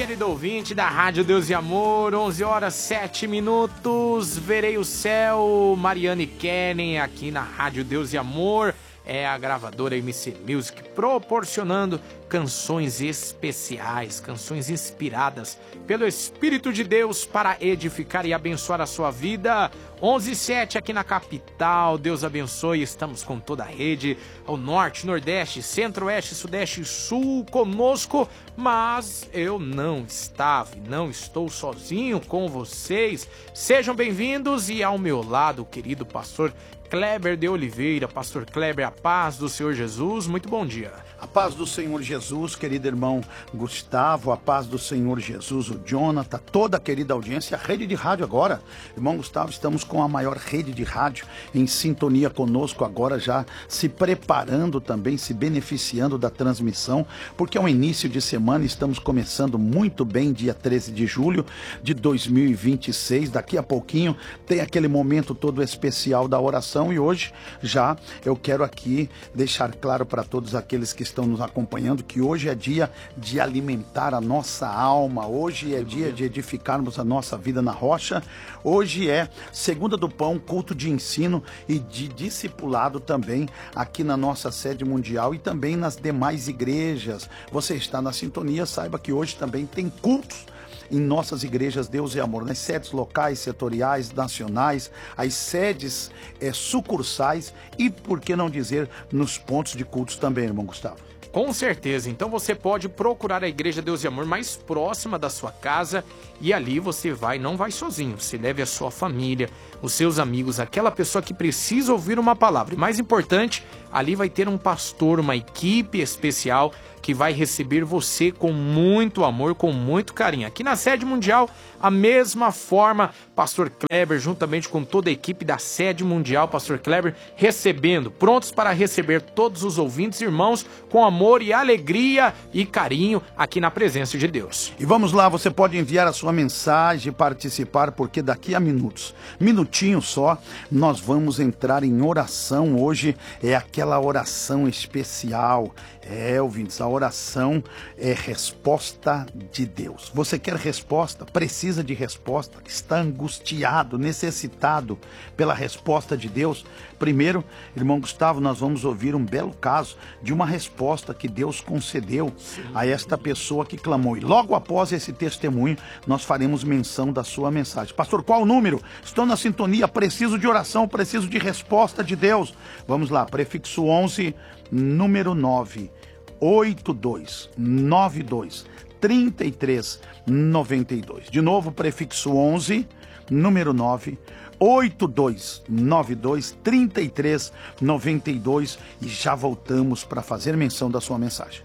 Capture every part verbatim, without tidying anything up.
querido ouvinte da Rádio Deus e Amor, onze horas sete minutos, verei o céu, Mariane Kenning aqui na Rádio Deus e Amor, é a gravadora M C Music, proporcionando canções especiais, canções inspiradas pelo Espírito de Deus para edificar e abençoar a sua vida. onze e sete aqui na capital, Deus abençoe, estamos com toda a rede, ao norte, nordeste, centro-oeste, sudeste e sul conosco, mas eu não estava, não estou sozinho com vocês. Sejam bem-vindos e ao meu lado, o querido pastor Kleber de Oliveira. Pastor Kleber, a paz do Senhor Jesus, muito bom dia. A paz do Senhor Jesus, querido irmão Gustavo, a paz do Senhor Jesus, o Jonathan, toda a querida audiência, a rede de rádio agora. Irmão Gustavo, estamos com a maior rede de rádio em sintonia conosco agora, já se preparando também, se beneficiando da transmissão, porque é um início de semana, estamos começando muito bem, dia treze de julho de dois mil e vinte e seis, daqui a pouquinho tem aquele momento todo especial da oração e hoje já eu quero aqui deixar claro para todos aqueles que estão nos acompanhando que hoje é dia de alimentar a nossa alma, hoje é dia de edificarmos a nossa vida na rocha, hoje é segunda do pão, culto de ensino e de discipulado também aqui na nossa sede mundial e também nas demais igrejas. Você está na sintonia, saiba que hoje também tem cultos em nossas igrejas Deus e Amor, nas sedes locais, setoriais, nacionais, as sedes é, sucursais e, por que não dizer, nos pontos de cultos também, irmão Gustavo. Com certeza, então você pode procurar a Igreja Deus e Amor mais próxima da sua casa e ali você vai, não vai sozinho, você leve a sua família, os seus amigos, aquela pessoa que precisa ouvir uma palavra. E mais importante, ali vai ter um pastor, uma equipe especial que vai receber você com muito amor, com muito carinho. Aqui na sede mundial, a mesma forma, pastor Kleber, juntamente com toda a equipe da sede mundial, pastor Kleber, recebendo, prontos para receber todos os ouvintes, irmãos, com amor e alegria e carinho aqui na presença de Deus. E vamos lá, você pode enviar a sua mensagem, participar, porque daqui a minutos, minutinho só, nós vamos entrar em oração. Hoje é aquela oração especial. É, ouvintes, a oração é resposta de Deus. Você quer resposta? Precisa de resposta? Está angustiado, necessitado pela resposta de Deus? Primeiro, irmão Gustavo, nós vamos ouvir um belo caso de uma resposta que Deus concedeu a esta pessoa que clamou. E logo após esse testemunho, nós faremos menção da sua mensagem. Pastor, qual o número? Estou na sintonia, preciso de oração, preciso de resposta de Deus. Vamos lá, prefixo onze, número nove, oito dois nove dois, três três nove dois. De novo, prefixo onze, número nove, oito dois nove dois, três três nove dois e já voltamos para fazer menção da sua mensagem.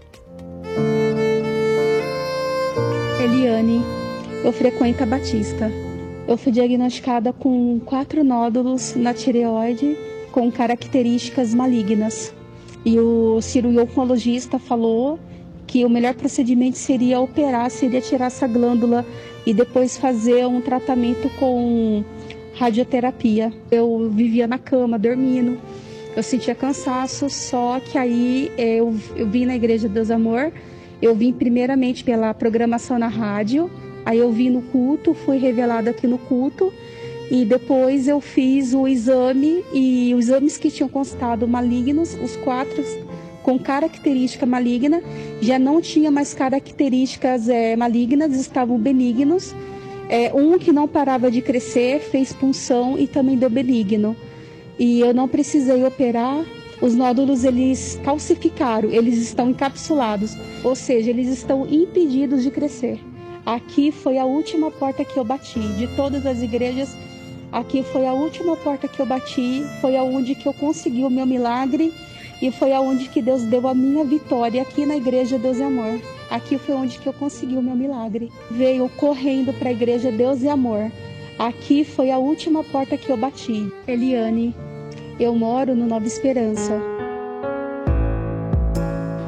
Eliane, eu frequento a Batista. Eu fui diagnosticada com quatro nódulos na tireoide com características malignas. E o cirurgião oncologista falou que o melhor procedimento seria operar, seria tirar essa glândula e depois fazer um tratamento com radioterapia. Eu vivia na cama, dormindo, eu sentia cansaço, só que aí eu, eu vim na Igreja Deus Amor, eu vim primeiramente pela programação na rádio, aí eu vim no culto, fui revelada aqui no culto, e depois eu fiz o exame e os exames que tinham constado malignos, os quatro com característica maligna, já não tinha mais características é, malignas, estavam benignos. É, um que não parava de crescer, fez punção e também deu benigno. E eu não precisei operar, os nódulos eles calcificaram, eles estão encapsulados, ou seja, eles estão impedidos de crescer. Aqui foi a última porta que eu bati, de todas as igrejas, aqui foi a última porta que eu bati, foi aonde que eu consegui o meu milagre e foi aonde que Deus deu a minha vitória, aqui na Igreja Deus e Amor. Aqui foi onde que eu consegui o meu milagre. Veio correndo para a Igreja Deus e Amor. Aqui foi a última porta que eu bati. Eliane, eu moro no Nova Esperança.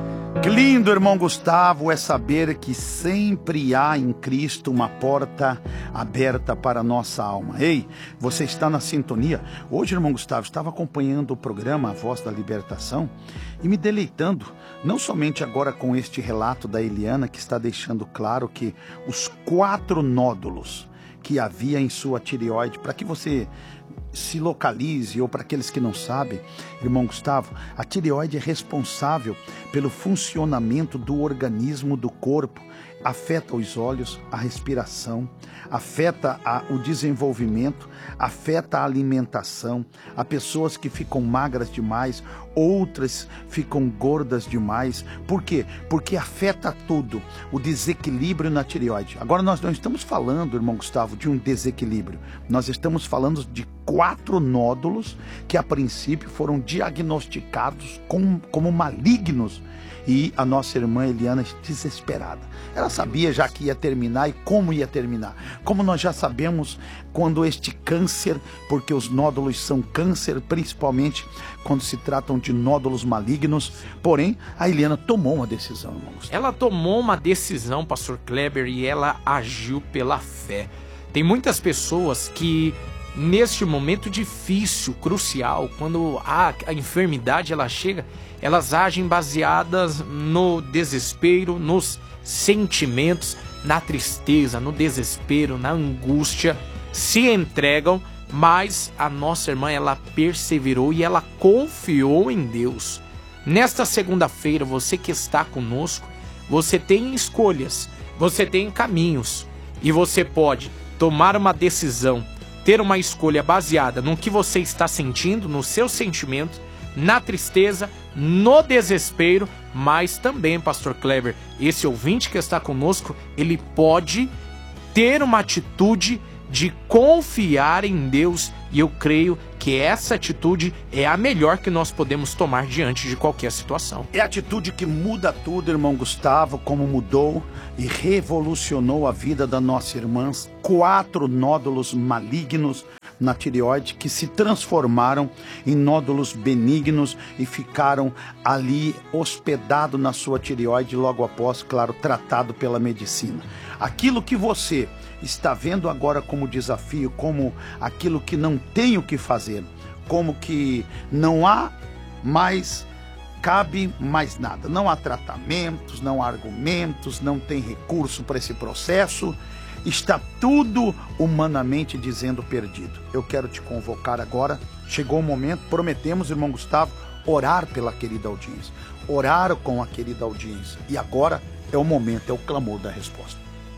Que lindo, irmão Gustavo, é saber que sempre há em Cristo uma porta aberta para a nossa alma. Ei, você está na sintonia? Hoje, irmão Gustavo, estava acompanhando o programa A Voz da Libertação e me deleitando, não somente agora com este relato da Eliana, que está deixando claro que os quatro nódulos que havia em sua tireoide, para que você se localize, ou para aqueles que não sabem, irmão Gustavo, a tireoide é responsável pelo funcionamento do organismo do corpo, afeta os olhos, a respiração, afeta a, o desenvolvimento, afeta a alimentação. Há pessoas que ficam magras demais, outras ficam gordas demais. Por quê? Porque afeta tudo, o desequilíbrio na tireoide. Agora nós não estamos falando, irmão Gustavo, de um desequilíbrio. Nós estamos falando de quatro nódulos que a princípio foram diagnosticados como, como malignos. E a nossa irmã Eliana desesperada. Ela sabia já que ia terminar e como ia terminar. Como nós já sabemos quando este câncer, porque os nódulos são câncer, principalmente quando se tratam de nódulos malignos. Porém, a Eliana tomou uma decisão, irmãos. Ela tomou uma decisão, pastor Kleber, e ela agiu pela fé. Tem muitas pessoas que neste momento difícil, crucial, quando a, a enfermidade ela chega, elas agem baseadas no desespero, nos sentimentos, na tristeza, no desespero, na angústia, se entregam, mas a nossa irmã, ela perseverou e ela confiou em Deus. Nesta segunda-feira, você que está conosco, você tem escolhas, você tem caminhos, e você pode tomar uma decisão, ter uma escolha baseada no que você está sentindo, no seu sentimento, na tristeza, no desespero, mas também, pastor Kleber, esse ouvinte que está conosco, ele pode ter uma atitude de confiar em Deus, e eu creio que essa atitude é a melhor que nós podemos tomar diante de qualquer situação. É a atitude que muda tudo, irmão Gustavo, como mudou e revolucionou a vida da nossa irmã. Quatro nódulos malignos na tireoide que se transformaram em nódulos benignos e ficaram ali hospedados na sua tireoide logo após, claro, tratado pela medicina. Aquilo que você está vendo agora como desafio, como aquilo que não tem o que fazer, como que não há mais, cabe mais nada. Não há tratamentos, não há argumentos, não tem recurso para esse processo. Está tudo humanamente dizendo perdido. Eu quero te convocar agora, chegou o momento, prometemos, irmão Gustavo, orar pela querida audiência, orar com a querida audiência. E agora é o momento, é o clamor da resposta.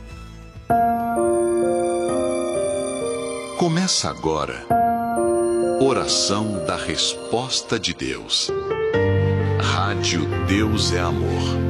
Começa agora, oração da resposta de Deus. Rádio Deus é Amor.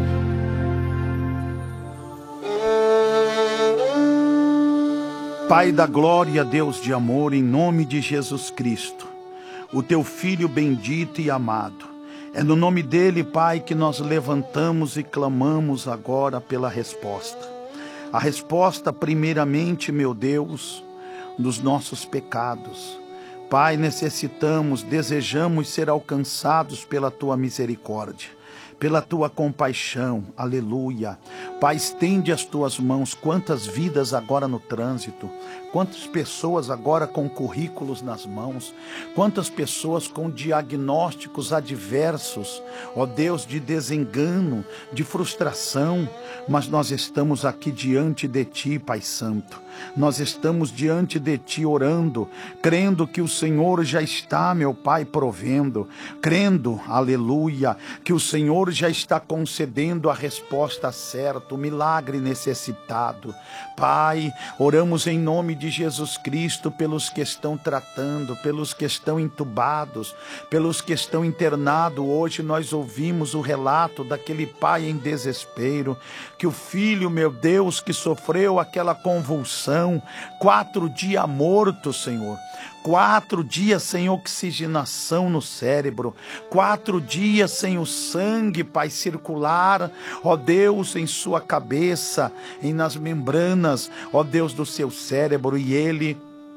Pai da glória, Deus de amor, em nome de Jesus Cristo, o teu Filho bendito e amado, é no nome dele, Pai, que nós levantamos e clamamos agora pela resposta. A resposta, primeiramente, meu Deus, dos nossos pecados. Pai, necessitamos, desejamos ser alcançados pela tua misericórdia, pela tua compaixão, aleluia. Pai, estende as tuas mãos. Quantas vidas agora no trânsito, quantas pessoas agora com currículos nas mãos, quantas pessoas com diagnósticos adversos, ó Deus, de desengano, de frustração, mas nós estamos aqui diante de ti, Pai Santo. Nós estamos diante de ti orando, crendo que o Senhor já está, meu Pai, provendo, crendo, aleluia, que o Senhor já está concedendo a resposta certa, o milagre necessitado. Pai, oramos em nome de Jesus Cristo pelos que estão tratando, pelos que estão entubados, pelos que estão internados. Hoje nós ouvimos o relato daquele pai em desespero, que o filho, meu Deus, que sofreu aquela convulsão, quatro dias morto, Senhor. Quatro dias sem oxigenação no cérebro, quatro dias sem o sangue, Pai, circular, ó Deus, em sua cabeça, e nas membranas, ó Deus, do seu cérebro, e ele,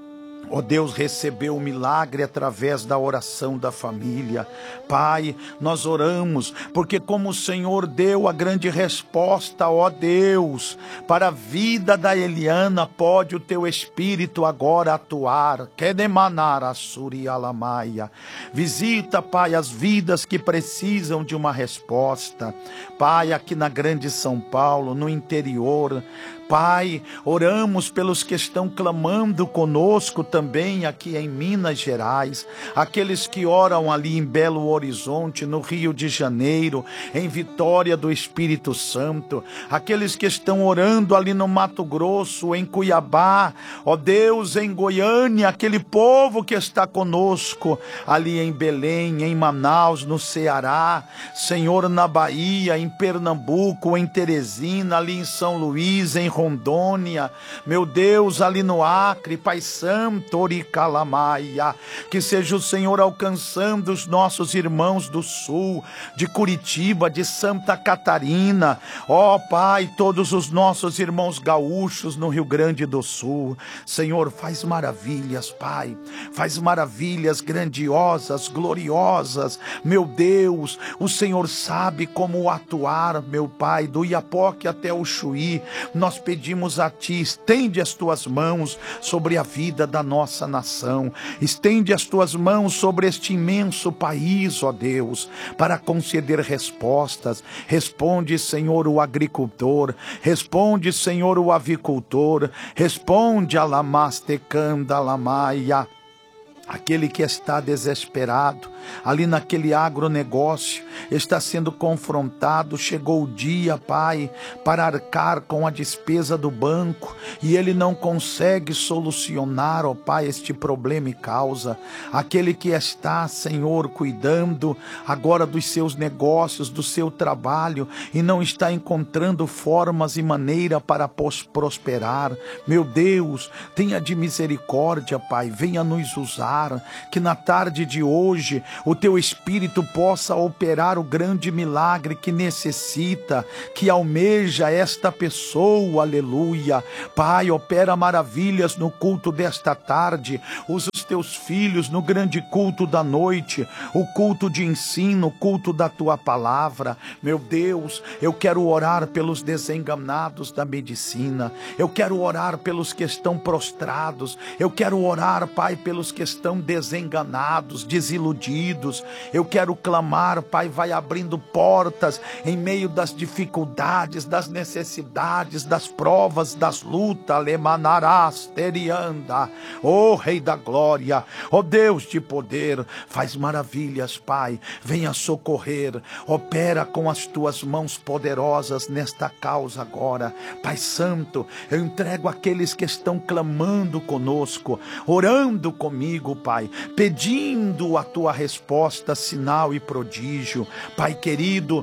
Ó Deus, recebeu o milagre através da oração da família. Pai, nós oramos, porque como o Senhor deu a grande resposta, ó Deus, para a vida da Eliana, pode o teu Espírito agora atuar. Kedemanara surialamaia. Visita, Pai, as vidas que precisam de uma resposta. Pai, aqui na Grande São Paulo, no interior, Pai, oramos pelos que estão clamando conosco também aqui em Minas Gerais, aqueles que oram ali em Belo Horizonte, no Rio de Janeiro, em Vitória do Espírito Santo, aqueles que estão orando ali no Mato Grosso, em Cuiabá, ó Deus, em Goiânia, aquele povo que está conosco ali em Belém, em Manaus, no Ceará, Senhor, na Bahia, em Pernambuco, em Teresina, ali em São Luís, em Rondônia, meu Deus, ali no Acre, Pai Santo, Oricalamaia, que seja o Senhor alcançando os nossos irmãos do Sul, de Curitiba, de Santa Catarina, ó Pai, todos os nossos irmãos gaúchos no Rio Grande do Sul. Senhor, faz maravilhas, Pai, faz maravilhas grandiosas, gloriosas, meu Deus, o Senhor sabe como atuar, meu Pai, do Iapoque até o Chuí. Nós pedimos a Ti, estende as Tuas mãos sobre a vida da nossa nação, estende as Tuas mãos sobre este imenso país, ó Deus, para conceder respostas. Responde, Senhor, o agricultor, responde, Senhor, o avicultor, responde a Lamastecanda Lamaia, aquele que está desesperado, ali naquele agronegócio, está sendo confrontado, chegou o dia, Pai, para arcar com a despesa do banco, e ele não consegue solucionar, ó Pai, este problema e causa. Aquele que está, Senhor, cuidando agora dos seus negócios, do seu trabalho, e não está encontrando formas e maneira para prosperar. Meu Deus, tenha de misericórdia, Pai, venha nos usar, que na tarde de hoje o Teu Espírito possa operar o grande milagre que necessita, que almeja esta pessoa, aleluia. Pai, opera maravilhas no culto desta tarde, usa os Teus filhos no grande culto da noite, o culto de ensino, o culto da Tua palavra. Meu Deus, eu quero orar pelos desenganados da medicina, eu quero orar pelos que estão prostrados, eu quero orar, Pai, pelos que estão desenganados, desiludidos. Eu quero clamar, Pai, vai abrindo portas em meio das dificuldades, das necessidades, das provas, das lutas. Lemanarás terianda, ó Rei da Glória, ó Deus de poder, faz maravilhas, Pai, venha socorrer, opera com as Tuas mãos poderosas nesta causa agora. Pai Santo, eu entrego aqueles que estão clamando conosco, orando comigo, Pai, pedindo a Tua resposta, sinal e prodígio. Pai querido,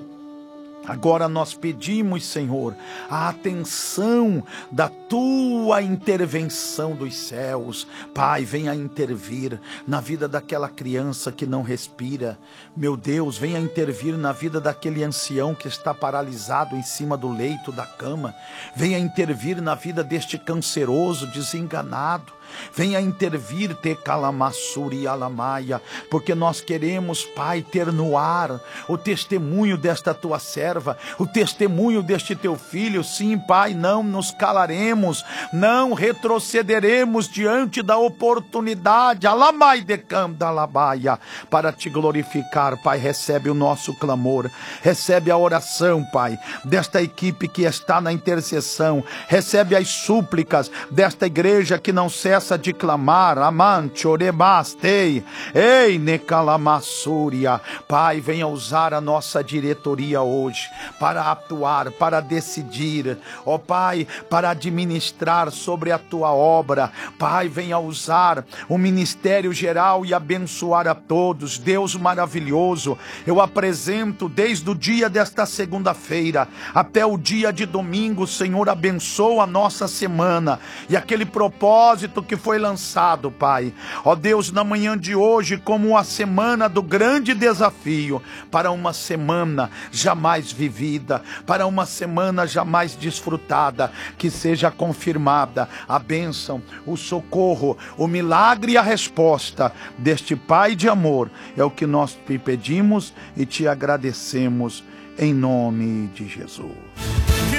agora nós pedimos, Senhor, a atenção da Tua intervenção dos céus. Pai, venha intervir na vida daquela criança que não respira. Meu Deus, venha intervir na vida daquele ancião que está paralisado em cima do leito da cama. Venha intervir na vida deste canceroso, desenganado. Venha intervir, te calamassuri alamaia, porque nós queremos, Pai, ter no ar o testemunho desta Tua serva, o testemunho deste Teu filho. Sim, Pai, não nos calaremos, não retrocederemos diante da oportunidade, alamai de canda alabaia, para Te glorificar. Pai, recebe o nosso clamor, recebe a oração, Pai, desta equipe que está na intercessão, recebe as súplicas desta igreja que não cessa de clamar, amante, orebastei, ei, necalamassúria. Pai, venha usar a nossa diretoria hoje para atuar, para decidir, ó Pai, para administrar sobre a Tua obra. Pai, venha usar o ministério geral e abençoar a todos. Deus maravilhoso, eu apresento desde o dia desta segunda-feira até o dia de domingo, Senhor, abençoa a nossa semana e aquele propósito que foi lançado, Pai, ó Deus, na manhã de hoje, como a semana do grande desafio, para uma semana jamais vivida, para uma semana jamais desfrutada, que seja confirmada a bênção, o socorro, o milagre e a resposta deste Pai de amor. É o que nós te pedimos e te agradecemos em nome de Jesus.